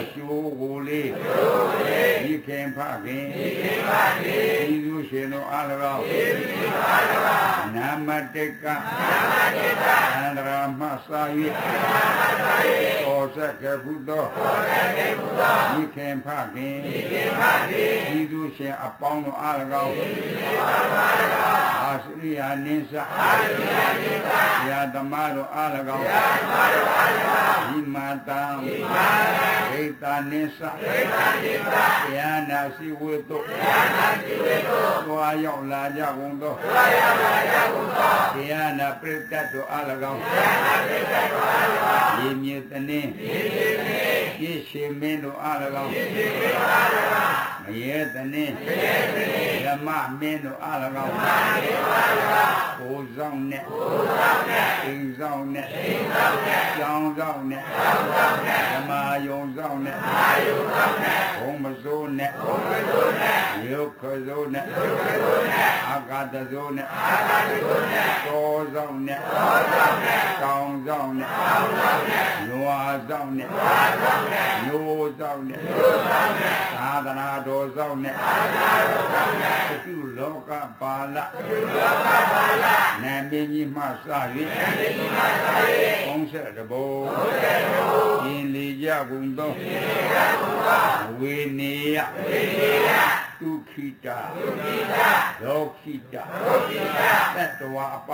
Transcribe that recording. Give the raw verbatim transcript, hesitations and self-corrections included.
ချိုးကိုလေးဒီခင်ဖခင်ဒီလူရှင်တို့အား၎င်းနာမတေကသန္တရာမစာ၍ဩဇကဘုဒ္ဓဒီခင်ဖခင်ဒီလူရှင်အပေါင်းတို့အား၎င်းအာစရိယာနိစ္စယာဓမ္မတို့အား၎င်းဒီမာတံဒိဋ္ဌာနိစ္စယာနာစီဝေတုသွားရောက်လာကြကုန်သောယာနာပရိသတ်တို့အား၎င်းရေမြေတနင်းရေရှိမင်းတို့အား၎င်းမရေတနင်းဓမ္မမင်းတို့အား၎င်းကိုယ်ဆောင်နဲ့အိမ်ဆောင်နဲ့ကျောင်းဆောင်နဲ့ဓမ္မယုံဆောင်နဲ့ဘုံမစိုးနဲ့ယုတ်ခစိုးနဲ့အာဂတစိုးနဲ့သောဆောင်နဲ့ကောင်းဆောင်နဲ့နွားဆောင်နဲ့နိုးဆောင်နဲ့သာသနာတော်ဆောင်နဲ့ပြုလောကပါဠနာမည်ကြီးမှစ၍ဘုံဆက်တဘောရှင်လီကြကုန်သောဝေနေယဒုခိတာဒုခိတာသတ္တဝါအပ